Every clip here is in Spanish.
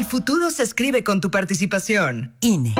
futuro se escribe con tu participación. INE.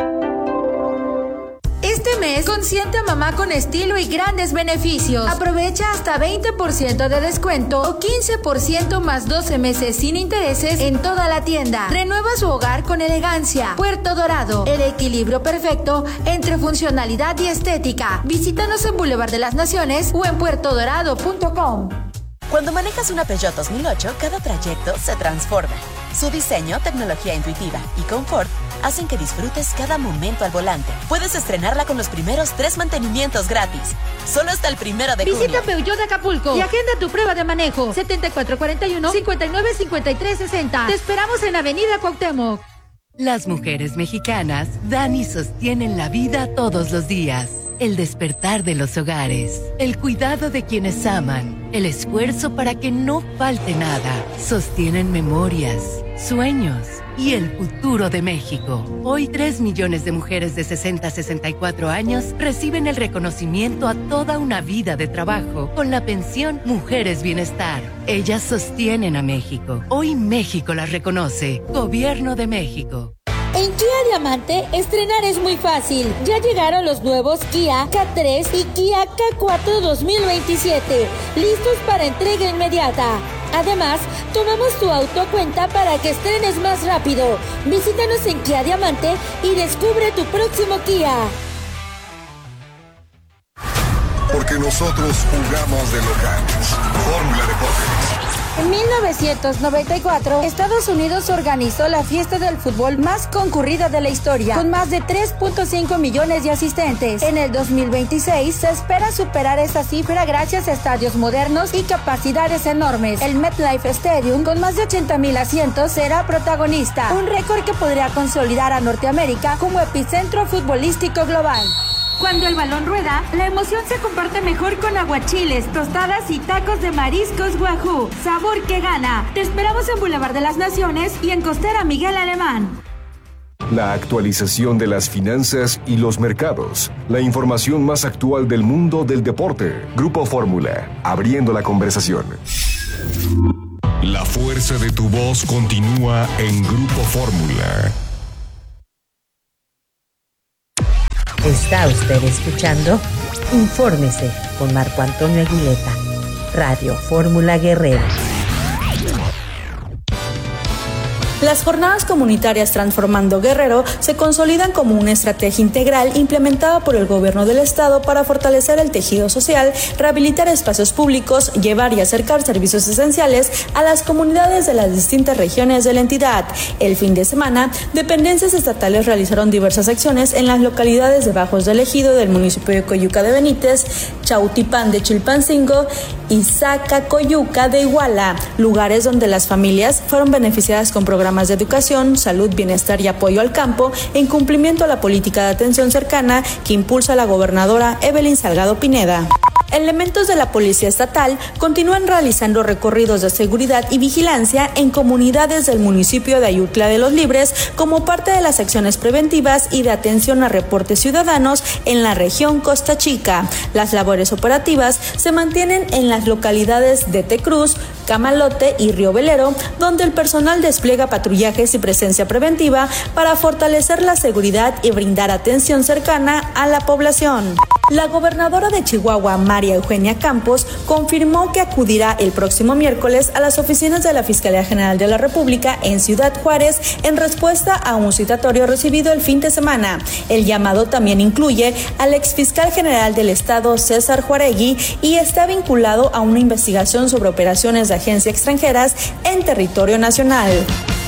Este mes, consiente a mamá con estilo y grandes beneficios. Aprovecha hasta 20% de descuento o 15% más 12 meses sin intereses en toda la tienda. Renueva su hogar con elegancia. Puerto Dorado, el equilibrio perfecto entre funcionalidad y estética. Visítanos en Boulevard de las Naciones o en puertodorado.com. Cuando manejas una Peugeot 2008, cada trayecto se transforma. Su diseño, tecnología intuitiva y confort hacen que disfrutes cada momento al volante. Puedes estrenarla con los primeros 3 mantenimientos gratis. Solo hasta el 1 de junio. Visita Peugeot de Acapulco y agenda tu prueba de manejo. 7441-595360. Te esperamos en Avenida Cuauhtémoc. Las mujeres mexicanas dan y sostienen la vida todos los días. El despertar de los hogares, el cuidado de quienes aman, el esfuerzo para que no falte nada. Sostienen memorias, sueños y el futuro de México. Hoy 3 millones de mujeres de 60 a 64 años reciben el reconocimiento a toda una vida de trabajo con la pensión Mujeres Bienestar. Ellas sostienen a México. Hoy México las reconoce. Gobierno de México. En Kia Diamante, estrenar es muy fácil. Ya llegaron los nuevos Kia K3 y Kia K4 2027, listos para entrega inmediata. Además, tomamos tu auto a cuenta para que estrenes más rápido. Visítanos en Kia Diamante y descubre tu próximo Kia. Porque nosotros jugamos de locales. Fórmula Deportes. En 1994, Estados Unidos organizó la fiesta del fútbol más concurrida de la historia, con más de 3.5 millones de asistentes. En el 2026 se espera superar esta cifra gracias a estadios modernos y capacidades enormes. El MetLife Stadium, con más de 80,000 asientos, será protagonista, un récord que podría consolidar a Norteamérica como epicentro futbolístico global. Cuando el balón rueda, la emoción se comparte mejor con aguachiles, tostadas y tacos de mariscos Wahoo. Sabor que gana. Te esperamos en Boulevard de las Naciones y en Costera Miguel Alemán. La actualización de las finanzas y los mercados. La información más actual del mundo del deporte. Grupo Fórmula, abriendo la conversación. La fuerza de tu voz continúa en Grupo Fórmula. Está usted escuchando Infórmese con Marco Antonio Aguileta, Radio Fórmula Guerrero. Las jornadas comunitarias Transformando Guerrero se consolidan como una estrategia integral implementada por el gobierno del estado para fortalecer el tejido social, rehabilitar espacios públicos, llevar y acercar servicios esenciales a las comunidades de las distintas regiones de la entidad. El fin de semana, dependencias estatales realizaron diversas acciones en las localidades de Bajos del Ejido del municipio de Coyuca de Benítez, Chautipán de Chilpancingo y Zacacoyuca de Iguala, lugares donde las familias fueron beneficiadas con programas de educación, salud, bienestar y apoyo al campo en cumplimiento a la política de atención cercana que impulsa la gobernadora Evelyn Salgado Pineda. Elementos de la Policía Estatal continúan realizando recorridos de seguridad y vigilancia en comunidades del municipio de Ayutla de los Libres como parte de las acciones preventivas y de atención a reportes ciudadanos en la región Costa Chica. Las labores operativas se mantienen en las localidades de Tecruz, Camalote y Río Velero, donde el personal despliega patrullajes y presencia preventiva para fortalecer la seguridad y brindar atención cercana a la población. La gobernadora de Chihuahua, María Eugenia Campos, confirmó que acudirá el próximo miércoles a las oficinas de la Fiscalía General de la República en Ciudad Juárez en respuesta a un citatorio recibido el fin de semana. El llamado también incluye al exfiscal general del Estado, César Juaregui, y está vinculado a una investigación sobre operaciones de agencias extranjeras en territorio nacional.